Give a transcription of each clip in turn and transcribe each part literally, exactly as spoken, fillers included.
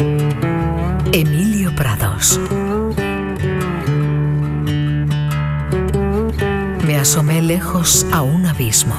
Emilio Prados. Me asomé lejos a un abismo.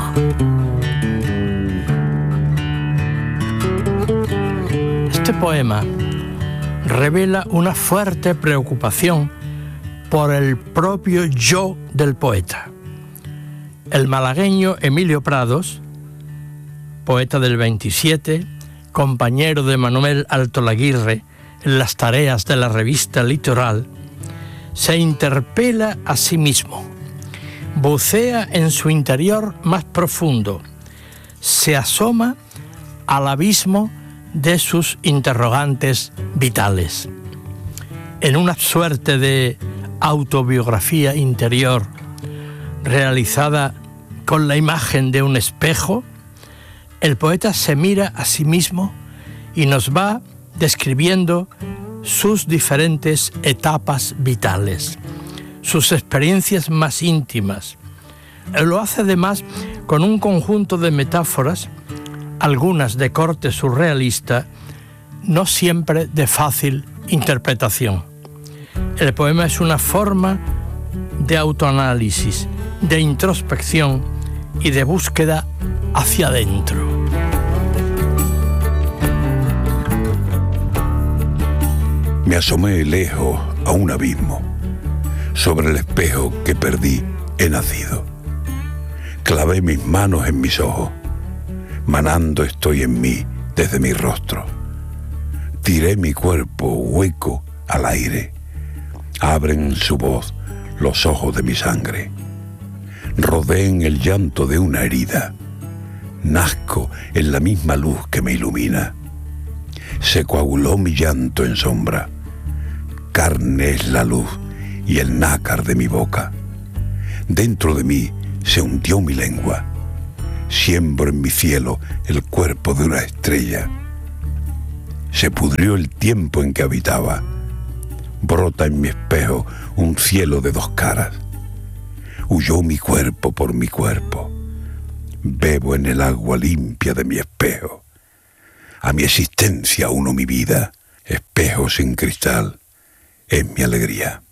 Este poema revela una fuerte preocupación por el propio yo del poeta. El malagueño Emilio Prados, poeta del veintisiete, compañero de Manuel Altolaguirre en las tareas de la revista Litoral, se interpela a sí mismo, bucea en su interior más profundo, se asoma al abismo de sus interrogantes vitales. En una suerte de autobiografía interior realizada con la imagen de un espejo, el poeta se mira a sí mismo y nos va describiendo sus diferentes etapas vitales, sus experiencias más íntimas. Lo hace además con un conjunto de metáforas, algunas de corte surrealista, no siempre de fácil interpretación. El poema es una forma de autoanálisis, de introspección y de búsqueda hacia adentro. Me asomé lejos a un abismo. Sobre el espejo que perdí he nacido. Clavé mis manos en mis ojos. Manando estoy en mí desde mi rostro. Tiré mi cuerpo hueco al aire. Abren su voz los ojos de mi sangre. Rodé en el llanto de una herida. Nazco en la misma luz que me ilumina. Se coaguló mi llanto en sombra. Carne es la luz y el nácar de mi boca. Dentro de mí se hundió mi lengua. Siembro en mi cielo el cuerpo de una estrella. Se pudrió el tiempo en que habitaba. Brota en mi espejo un cielo de dos caras. Huyó mi cuerpo por mi cuerpo. Bebo en el agua limpia de mi espejo. A mi existencia uno mi vida. Espejo sin cristal es mi alegría.